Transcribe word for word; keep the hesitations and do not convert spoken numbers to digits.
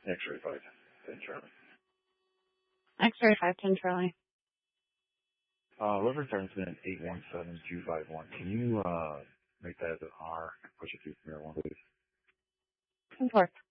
X-ray five, ten Charlie. X-ray five, ten Charlie. Uh, liver returns in eight one seven two five one. Can you, uh, make that an R? Push it through from there one, please. Of course.